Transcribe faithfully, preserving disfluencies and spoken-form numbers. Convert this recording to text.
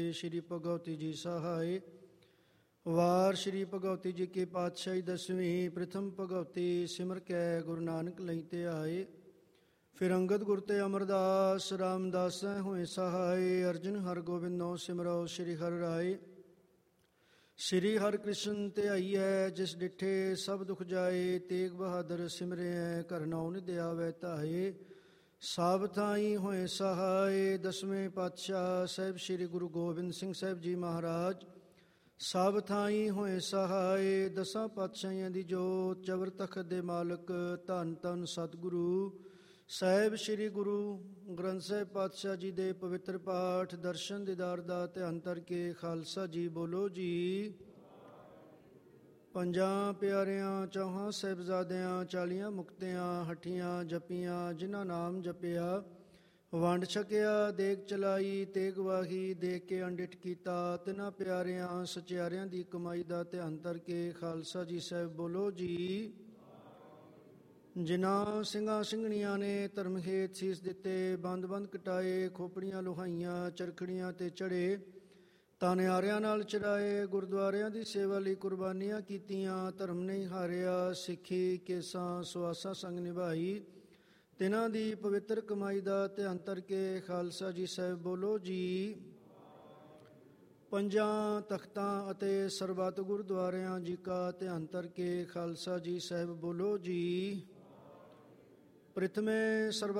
श्री भगवती जी सहाय। वार श्री भगवती जी की पातशाही दसवीं। प्रथम भगवती सिमर कै गुरु नानक लई ते आए। फिर अंगद गुर ते अमरदास रामदास होए सहाय। अर्जुन हर गोबिंदो सिमरो श्री हर राय। श्री हर कृष्ण ते आई है जिस डिठे सब दुख जाए। तेग बहादुर सिमरे कर नौ निध आवे ताए। साब थाई होए सहाय। दसवें पातशाह ਸਾਹਿਬ श्री गुरु गोबिंद सिंह साहब जी महाराज। ਸਭ ਥਾਈ ਹੋਏ ਸਹਾਏ। ਦਸਾਂ ਪਾਤਸ਼ਾਹੀਆਂ ਦੀ ਜੋਤ ਚਵਰ ਤਖਤ ਦੇ ਮਾਲਕ ਧੰਨ ਧੰਨ ਸਤਿਗੁਰੂ ਸਾਹਿਬ ਸ਼੍ਰੀ ਗੁਰੂ ਗ੍ਰੰਥ ਸਾਹਿਬ ਪਾਤਸ਼ਾਹ ਜੀ ਦੇ ਪਵਿੱਤਰ ਪਾਠ ਦਰਸ਼ਨ ਦੀਦਾਰ ਦਾ ਧਿਆਨ ਧਰ ਕੇ ਖਾਲਸਾ ਜੀ ਬੋਲੋ ਜੀ। ਪੰਜਾਂ ਪਿਆਰਿਆਂ ਚੌਹਾਂ ਸਾਹਿਬਜ਼ਾਦਿਆਂ ਚਾਲੀਆਂ ਮੁਕਤਿਆਂ ਹੱਠੀਆਂ ਜਪੀਆਂ ਜਿਨ੍ਹਾਂ ਨਾਮ ਜਪਿਆ ਵੰਡ ਛਕਿਆ ਦੇਗ ਚਲਾਈ ਤੇਗ ਵਾਹੀ ਦੇਖ ਕੇ ਅੰਡਿਠ ਕੀਤਾ। ਤਿੰਨਾਂ ਪਿਆਰਿਆਂ ਸਚਿਆਰਿਆਂ ਦੀ ਕਮਾਈ ਦਾ ਧਿਆਨ ਧਰ ਕੇ ਖਾਲਸਾ ਜੀ ਸਾਹਿਬ ਬੋਲੋ ਜੀ। ਜਿਨ੍ਹਾਂ ਸਿੰਘਾਂ ਸਿੰਘਣੀਆਂ ਨੇ ਧਰਮ ਹੇਤ ਸੀਸ ਦਿੱਤੇ ਬੰਦ ਬੰਦ ਕਟਾਏ ਖੋਪੜੀਆਂ ਲੁਹਾਈਆਂ ਚਰਖੜੀਆਂ ਤੇ ਚੜ੍ਹੇ ਤਾਨਿਆਰਿਆਂ ਨਾਲ ਚੜਾਏ ਗੁਰਦੁਆਰਿਆਂ ਦੀ ਸੇਵਾ ਲਈ ਕੁਰਬਾਨੀਆਂ ਕੀਤੀਆਂ ਧਰਮ ਨਹੀਂ ਹਾਰਿਆ ਸਿੱਖੀ ਕੇਸਾਂ ਸੁਆਸਾਂ ਸੰਗ ਨਿਭਾਈ। ਤਿਨਾਂ ਦੀ ਪਵਿੱਤਰ ਕਮਾਈ ਦਾ ਧਿਆਨ ਧਰ ਕੇ ਖਾਲਸਾ ਜੀ ਸਾਹਿਬ ਬੋਲੋ ਜੀ। ਪੰਜਾਂ ਤਖਤਾਂ ਅਤੇ ਸਰਬੱਤ ਗੁਰਦੁਆਰਿਆਂ ਜੀ ਕਾ ਧਿਆਨ ਧਰ ਕੇ ਖਾਲਸਾ ਜੀ ਸਾਹਿਬ ਬੋਲੋ ਜੀ। ਪ੍ਰਥਮੇ ਸਰਬ